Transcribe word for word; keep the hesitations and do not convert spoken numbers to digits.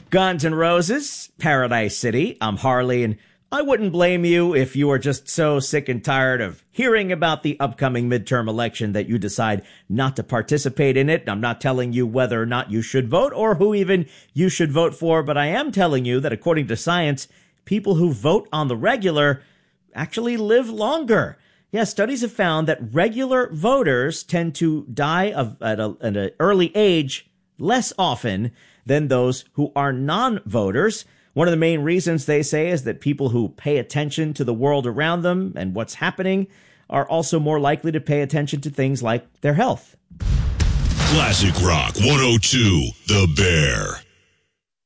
Guns N' Roses, Paradise City. I'm Harley, and I wouldn't blame you if you are just so sick and tired of hearing about the upcoming midterm election that you decide not to participate in it. I'm not telling you whether or not you should vote or who even you should vote for, but I am telling you that according to science, people who vote on the regular actually live longer. Yes, studies have found that regular voters tend to die of, at, a, at an early age less often than those who are non-voters. One of the main reasons they say is that people who pay attention to the world around them and what's happening are also more likely to pay attention to things like their health. Classic Rock one oh two, The Bear.